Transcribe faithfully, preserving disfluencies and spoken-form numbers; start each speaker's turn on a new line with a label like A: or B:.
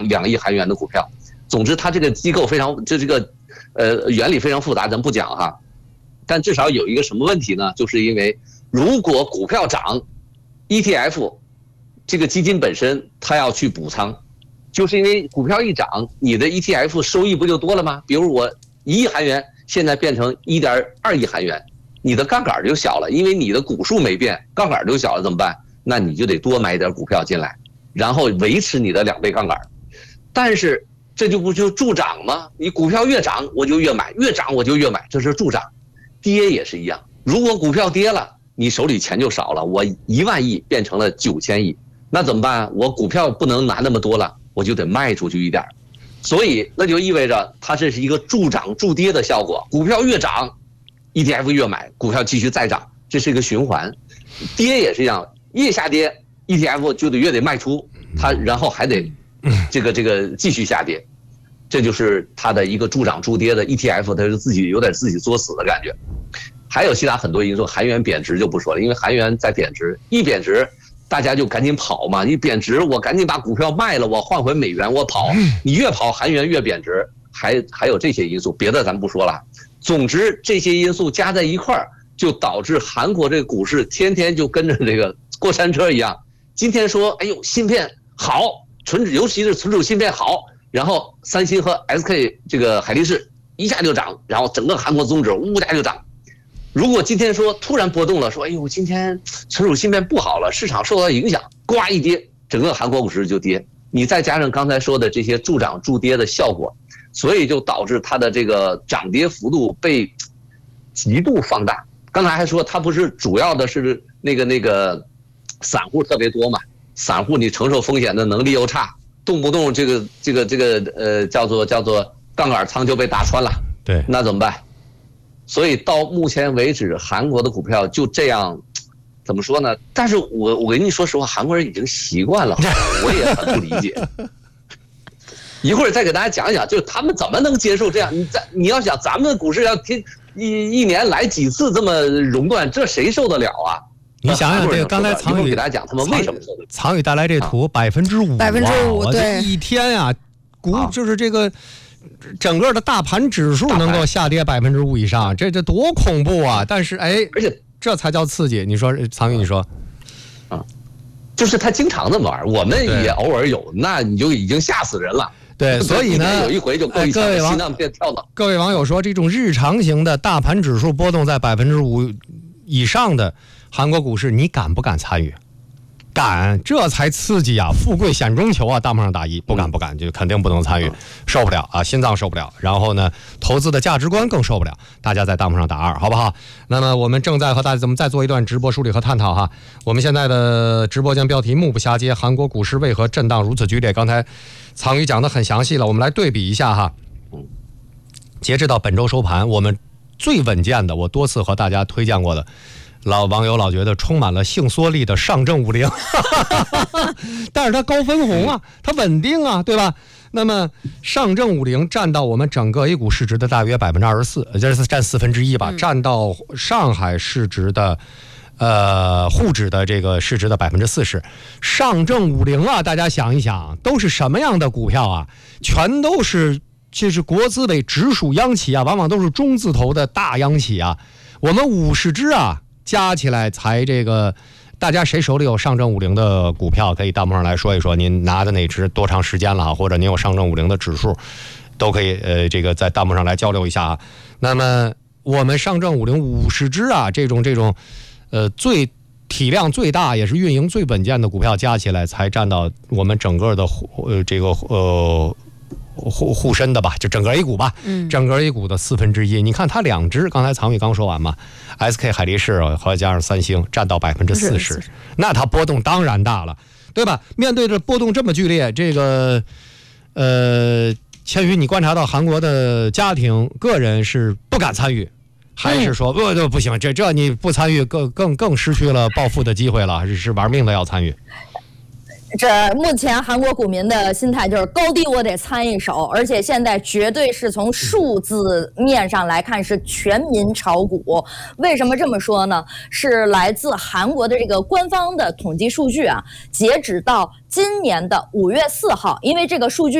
A: 两亿韩元的股票。总之，它这个机构非常，就这个呃原理非常复杂，咱不讲哈。但至少有一个什么问题呢？就是因为如果股票涨 ，E T F 这个基金本身它要去补仓，就是因为股票一涨，你的 E T F 收益不就多了吗？比如我一亿韩元，现在变成一点二亿韩元，你的杠杆就小了，因为你的股数没变，杠杆就小了，怎么办？那你就得多买一点股票进来，然后维持你的两倍杠杆。但是这就不就助涨吗？你股票越涨我就越买，越涨我就越买，这是助涨。跌也是一样，如果股票跌了，你手里钱就少了，我一万亿变成了九千亿。那怎么办？我股票不能拿那么多了，我就得卖出去一点，所以那就意味着它这是一个助涨助跌的效果。股票越涨 ，E T F 越买，股票继续再涨，这是一个循环。跌也是一样，越下跌 ，E T F 就得越得卖出它，然后还得这个这个继续下跌，这就是它的一个助涨助跌的 E T F， 它是自己有点自己作死的感觉。还有其他很多因素，韩元贬值就不说了，因为韩元在贬值，一贬值。大家就赶紧跑嘛！你贬值，我赶紧把股票卖了，我换回美元，我跑。你越跑，韩元越贬值，还还有这些因素，别的咱不说了。总之，这些因素加在一块儿，就导致韩国这个股市天天就跟着这个过山车一样。今天说，哎呦，芯片好，存尤其是存储芯片好，然后三星和 S K 这个海力士一下就涨，然后整个韩国综指物价就涨。如果今天说突然波动了，说哎呦今天存储芯片不好了，市场受到影响，呱一跌，整个韩国股市就跌。你再加上刚才说的这些助涨助跌的效果，所以就导致它的这个涨跌幅度被极度放大。刚才还说它不是主要的是那个那个散户特别多嘛，散户你承受风险的能力又差，动不动这个这个这个呃叫做叫做杠杆仓就被打穿了，
B: 对，
A: 那怎么办？所以到目前为止，韩国的股票就这样，怎么说呢？但是我我跟你说实话，韩国人已经习惯了，我也很不理解。一会儿再给大家讲一讲，就是他们怎么能接受这样？你在你要想，咱们的股市要天一一年来几次这么熔断，这谁受得了啊？
B: 你想想这个，刚才苍宇
A: 给大家讲他们为什么受得了。
B: 苍宇带来这图，百分之五，
C: 百分之五，对，
B: 一天啊，股就是这个。整个的大盘指数能够下跌百分之五以上，这这多恐怖啊！但是哎，
A: 而且
B: 这才叫刺激。你说苍宇，你说，
A: 啊，就是他经常这么玩，我们也偶尔有，那你就已经吓死人了。
B: 对，所以呢，
A: 有一回就够一场心脏片跳到。
B: 各位网友说，这种日常型的大盘指数波动在百分之五以上的韩国股市，你敢不敢参与？敢，这才刺激啊！富贵险中求啊！大幕上打一，不敢不敢，就肯定不能参与，受不了啊，心脏受不了。然后呢，投资的价值观更受不了。大家在大幕上打二，好不好？那么我们正在和大家，咱们再做一段直播梳理和探讨哈。我们现在的直播间标题目不暇接，韩国股市为何震荡如此剧烈？刚才苍宇讲的很详细了，我们来对比一下哈。截止到本周收盘，我们最稳健的，我多次和大家推荐过的。老网友老觉得充满了性缩力的上证五零，但是它高分红啊，它稳定啊，对吧？那么上证五零占到我们整个 A 股市值的大约百分之二十四，这是占四分之一吧，占到上海市值的呃沪指的这个市值的百分之四十。上证五零啊，大家想一想，都是什么样的股票啊？全都是这是国资委直属央企啊，往往都是中字头的大央企啊。我们五十只啊。加起来才这个，大家谁手里有上证五零的股票，可以弹幕上来说一说，您拿的哪只多长时间了，或者您有上证五零的指数，都可以呃这个在弹幕上来交流一下啊。那么我们上证五零五十只啊，这种这种呃最体量最大也是运营最稳健的股票加起来，才占到我们整个的呃这个呃。沪沪深的吧，就整个 A 股吧，嗯，整个 A 股的四分之一。你看它两只，刚才苍宇刚说完嘛 ，S K 海力士和加上三星占到百分之四十，那它波动当然大了，对吧？面对着波动这么剧烈，这个呃，千羽，你观察到韩国的家庭个人是不敢参与，还是说不不不行，这这你不参与更更更失去了暴富的机会了，还是是玩命的要参与？
C: 这目前韩国股民的心态就是高低我得参一手，而且现在绝对是从数字面上来看是全民炒股。为什么这么说呢？是来自韩国的这个官方的统计数据啊，截止到今年的五月四号，因为这个数据